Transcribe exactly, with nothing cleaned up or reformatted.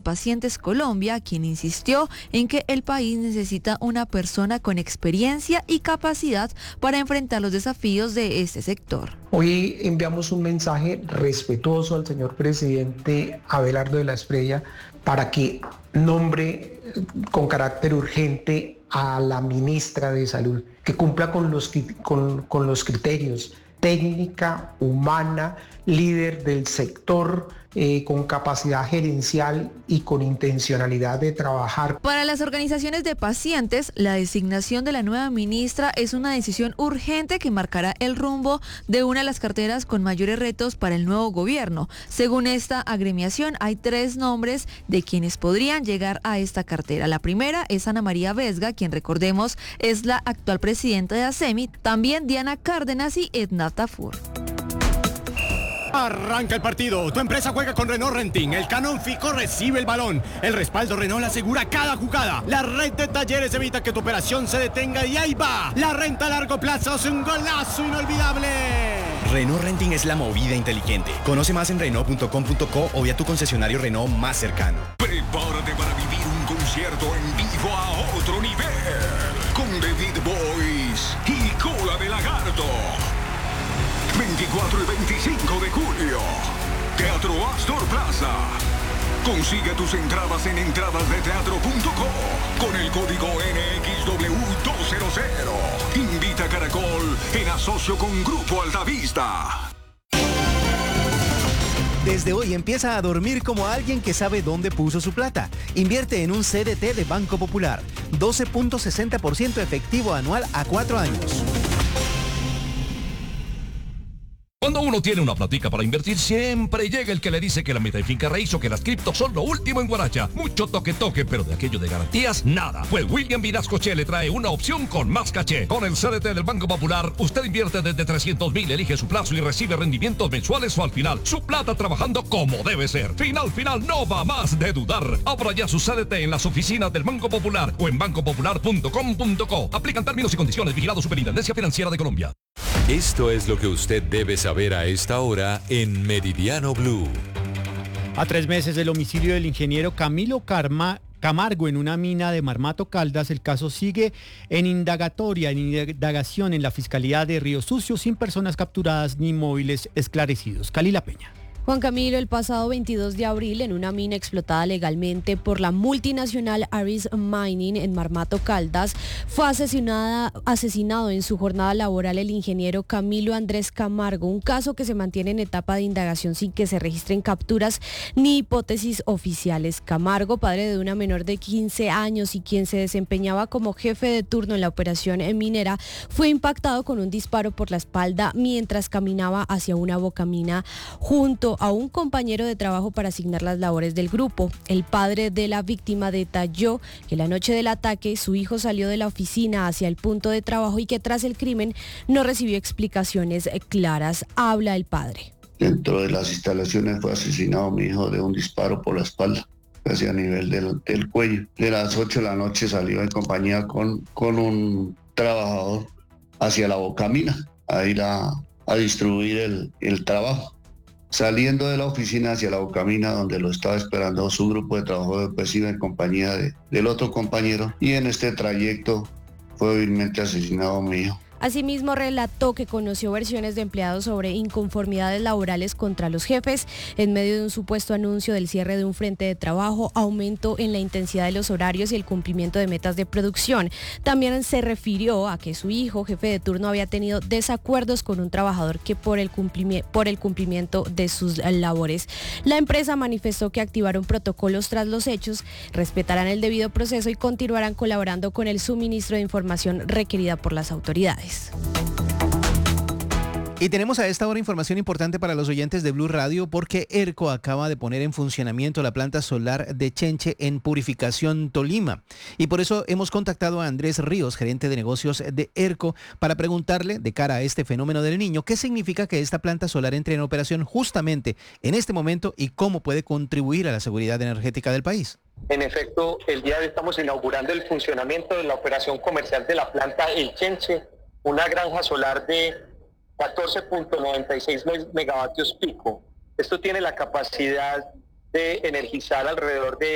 Pacientes Colombia, quien insistió en que el país necesita una persona con experiencia y capacidad para enfrentar los desafíos de este sector. Hoy enviamos un mensaje respetuoso al señor presidente Abelardo de la Espriella para que nombre con carácter urgente a la ministra de Salud, que cumpla con los, con, con los criterios: técnica, humana, líder del sector, eh, con capacidad gerencial y con intencionalidad de trabajar. Para las organizaciones de pacientes, la designación de la nueva ministra es una decisión urgente que marcará el rumbo de una de las carteras con mayores retos para el nuevo gobierno. Según esta agremiación, hay tres nombres de quienes podrían llegar a esta cartera. La primera es Ana María Vesga, quien, recordemos, es la actual presidenta de ASEMI, también Diana Cárdenas y Edna Tafur. Arranca el partido, tu empresa juega con Renault Renting, el Canon Fico recibe el balón, el respaldo Renault asegura cada jugada, la red de talleres evita que tu operación se detenga y ahí va, la renta a largo plazo es un golazo inolvidable. Renault Renting es la movida inteligente. Conoce más en Renault punto com punto co o vía tu concesionario Renault más cercano. Prepárate para vivir un concierto en vivo a otro nivel, con The Beat Boys y Cola de Lagarto. veinticuatro y veinticinco de julio, Teatro Astor Plaza. Consigue tus entradas en entradas de teatro punto co con el código N X W doscientos. Invita Caracol en asocio con Grupo Altavista. Desde hoy empieza a dormir como alguien que sabe dónde puso su plata. Invierte en un C D T de Banco Popular. doce punto sesenta por ciento efectivo anual a cuatro años. Cuando uno tiene una platica para invertir, siempre llega el que le dice que la meta de finca raíz o que las criptos son lo último en Guaracha. Mucho toque toque, pero de aquello de garantías, nada. Pues William Vinascoche le trae una opción con más caché. Con el C D T del Banco Popular, usted invierte desde trescientos mil, elige su plazo y recibe rendimientos mensuales o al final. Su plata trabajando como debe ser. Final, final, no va más de dudar. Abra ya su C D T en las oficinas del Banco Popular o en banco popular punto com punto co. Aplican términos y condiciones. Vigilado Superintendencia Financiera de Colombia. Esto es lo que usted debe saber a esta hora en Meridiano Blue. A tres meses del homicidio del ingeniero Camilo Carma, Camargo en una mina de Marmato, Caldas, el caso sigue en indagatoria, en indagación en la Fiscalía de Río Sucio, sin personas capturadas ni móviles esclarecidos. Calila Peña. Juan Camilo, el pasado veintidós de abril, en una mina explotada legalmente por la multinacional Aris Mining en Marmato, Caldas, fue asesinada, asesinado en su jornada laboral el ingeniero Camilo Andrés Camargo, un caso que se mantiene en etapa de indagación sin que se registren capturas ni hipótesis oficiales. Camargo, padre de una menor de quince años y quien se desempeñaba como jefe de turno en la operación minera, fue impactado con un disparo por la espalda mientras caminaba hacia una bocamina junto a un compañero de trabajo para asignar las labores del grupo. El padre de la víctima detalló que la noche del ataque su hijo salió de la oficina hacia el punto de trabajo y que tras el crimen no recibió explicaciones claras. Habla el padre. Dentro de las instalaciones fue asesinado mi hijo de un disparo por la espalda, hacia nivel del, del cuello. De las ocho de la noche salió en compañía con, con un trabajador hacia la bocamina a ir a, a distribuir el, el trabajo. Saliendo de la oficina hacia la bocamina, donde lo estaba esperando su grupo de trabajo, pues iba en compañía de, del otro compañero, y en este trayecto fue vilmente asesinado mi hijo. Asimismo, relató que conoció versiones de empleados sobre inconformidades laborales contra los jefes en medio de un supuesto anuncio del cierre de un frente de trabajo, aumento en la intensidad de los horarios y el cumplimiento de metas de producción. También se refirió a que su hijo, jefe de turno, había tenido desacuerdos con un trabajador que por el cumplimi- por el cumplimiento de sus labores. La empresa manifestó que activaron protocolos tras los hechos, respetarán el debido proceso y continuarán colaborando con el suministro de información requerida por las autoridades. Y tenemos a esta hora información importante para los oyentes de Blue Radio porque ERCO acaba de poner en funcionamiento la planta solar de Chenche en Purificación, Tolima. Y por eso hemos contactado a Andrés Ríos, gerente de negocios de ERCO, para preguntarle, de cara a este fenómeno del Niño, qué significa que esta planta solar entre en operación justamente en este momento y cómo puede contribuir a la seguridad energética del país. En efecto, el día de hoy estamos inaugurando el funcionamiento de la operación comercial de la planta El Chenche, una granja solar de catorce punto noventa y seis megavatios pico. Esto tiene la capacidad de energizar alrededor de